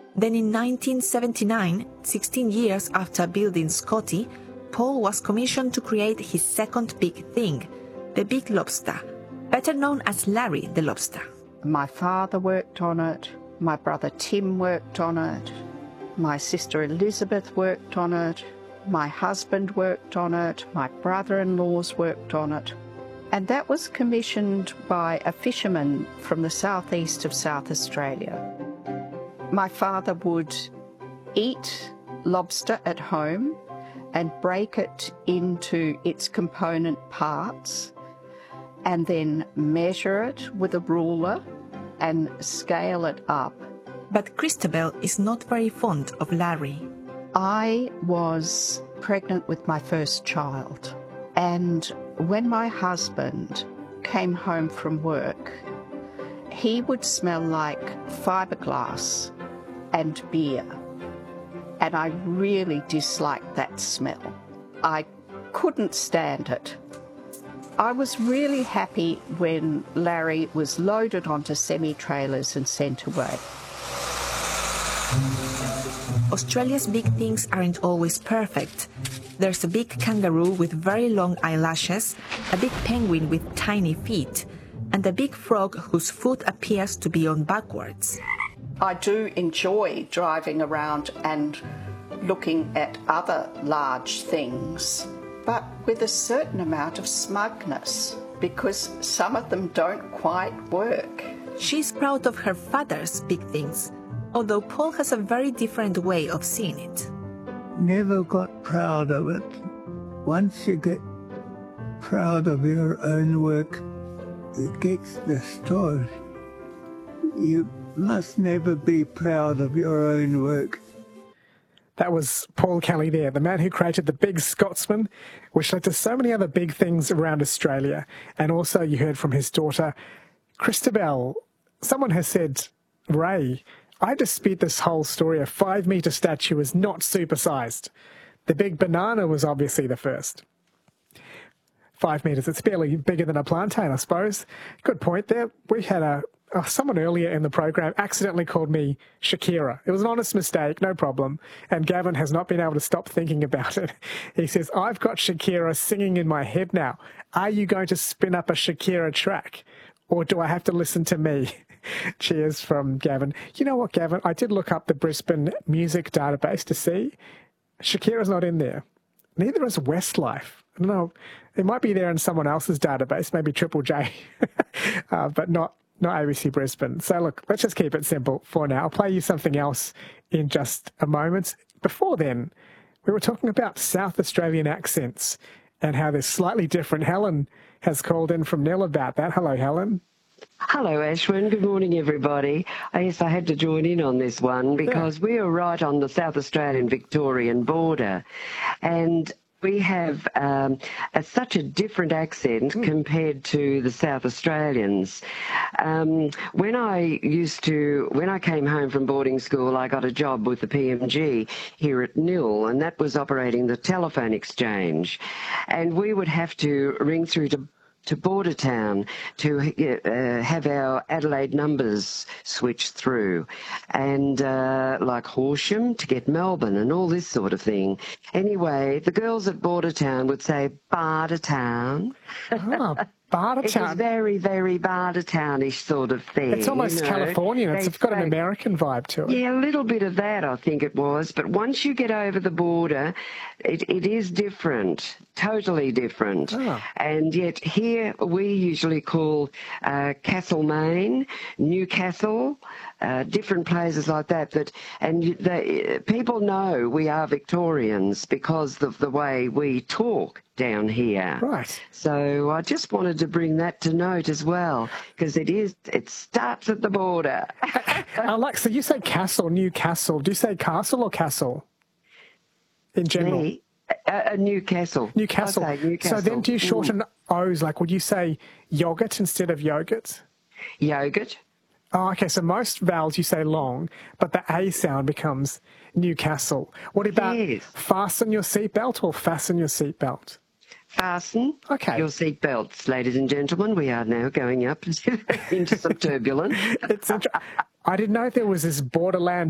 Then in 1979, 16 years after building Scotty, Paul was commissioned to create his second big thing, the Big Lobster, better known as Larry the Lobster. My father worked on it, my brother Tim worked on it, my sister Elizabeth worked on it, my husband worked on it, my brother-in-laws worked on it. And that was commissioned by a fisherman from the southeast of South Australia. My father would eat lobster at home and break it into its component parts and then measure it with a ruler and scale it up. But Christabel is not very fond of Larry. I was pregnant with my first child, and when my husband came home from work, he would smell like fiberglass and beer, and I really disliked that smell. I couldn't stand it. I was really happy when Larry was loaded onto semi-trailers and sent away. Australia's big things aren't always perfect. There's a big kangaroo with very long eyelashes, a big penguin with tiny feet, and a big frog whose foot appears to be on backwards. I do enjoy driving around and looking at other large things, but with a certain amount of smugness, because some of them don't quite work. She's proud of her father's big things, although Paul has a very different way of seeing it. Never got proud of it. Once you get proud of your own work, it gets distorted. You must never be proud of your own work. That was Paul Kelly there, the man who created the Big Scotsman, which led to so many other big things around Australia. And also you heard from his daughter, Christabel. Someone has said, Ray, I dispute this whole story. A 5-metre statue is not supersized. The big banana was obviously the first. 5 metres, it's barely bigger than a plantain, I suppose. Good point there. We had someone earlier in the program accidentally called me Shakira. It was an honest mistake, no problem. And Gavin has not been able to stop thinking about it. He says, I've got Shakira singing in my head now. Are you going to spin up a Shakira track? Or do I have to listen to me? Cheers from Gavin. You know what, Gavin? I did look up the Brisbane music database to see. Shakira's not in there. Neither is Westlife. I don't know. It might be there in someone else's database, maybe Triple J, but not ABC Brisbane. So look, let's just keep it simple for now. I'll play you something else in just a moment. Before then, we were talking about South Australian accents and how they're slightly different. Helen has called in from Nil about that. Hello, Helen. Hello, Ashwin. Good morning, everybody. Yes, I had to join in on this one because we are right on the South Australian-Victorian border, and we have such a different accent compared to the South Australians. When I came home from boarding school, I got a job with the PMG here at Nil, and that was operating the telephone exchange. And we would have to ring through to Bordertown to have our Adelaide numbers switched through, and like Horsham to get Melbourne and all this sort of thing. Anyway, the girls at Bordertown would say Bartertown. Oh, Bartertown. It was very, very Bartertownish sort of thing. It's almost Californian. It's got an American vibe to it. Yeah, a little bit of that, I think it was. But once you get over the border, it is different, totally different. Oh. And yet here we usually call Castlemaine, Newcastle, different places like that. And people know we are Victorians because of the way we talk down here. Right. So I just wanted to bring that to note as well, because it starts at the border. Alexa, you say castle, Newcastle. Do you say castle or castle in general? Me? Newcastle. Newcastle. I say Newcastle. So then do you shorten O's? Like, would you say yogurt instead of yogurt? Yogurt. Oh, okay. So most vowels you say long, but the A sound becomes Newcastle. What about fasten your seatbelt or fasten your seatbelt? Fasten your seatbelts, ladies and gentlemen. We are now going up into some turbulence. I didn't know there was this borderland